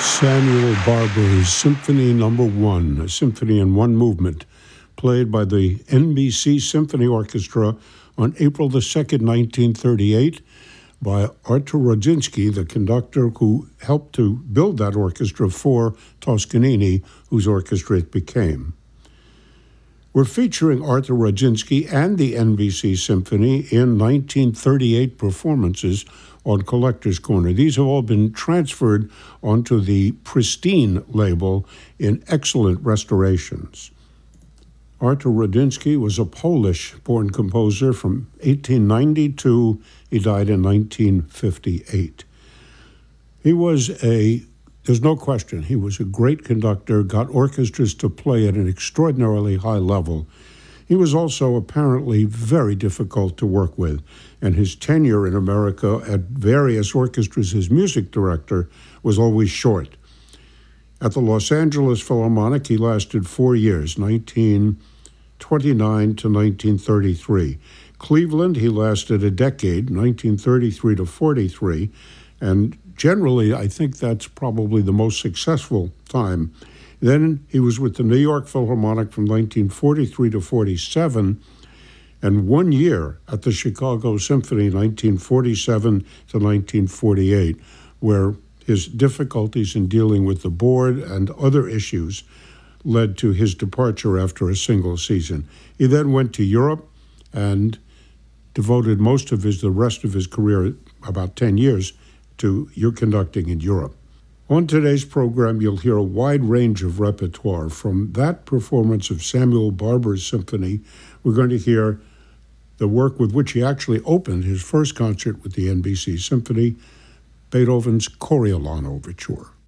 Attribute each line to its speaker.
Speaker 1: Samuel Barber's Symphony No. 1, a symphony in one movement, played by the NBC Symphony Orchestra on April the 2nd, 1938, by Artur Rodzinski, the conductor who helped to build that orchestra for Toscanini, whose orchestra it became. We're featuring Artur Rodzinski and the NBC Symphony in 1938 performances on Collector's Corner. These have all been transferred onto the Pristine label in excellent restorations. Artur Rodzinski was a Polish-born composer from 1892. He died in 1958. There's no question, he was a great conductor, got orchestras to play at an extraordinarily high level. He was also apparently very difficult to work with, and his tenure in America at various orchestras as music director was always short. At the Los Angeles Philharmonic, he lasted 4 years, 1929 to 1933. Cleveland, he lasted a decade, 1933 to 43, and generally, I think that's probably the most successful time. Then he was with the New York Philharmonic from 1943 to 47, and 1 year at the Chicago Symphony, 1947 to 1948, where his difficulties in dealing with the board and other issues led to his departure after a single season. He then went to Europe and devoted the rest of his career, about 10 years, to conducting in Europe. On today's program, you'll hear a wide range of repertoire. From that performance of Samuel Barber's symphony, we're going to hear the work with which he actually opened his first concert with the NBC Symphony, Beethoven's Coriolan Overture.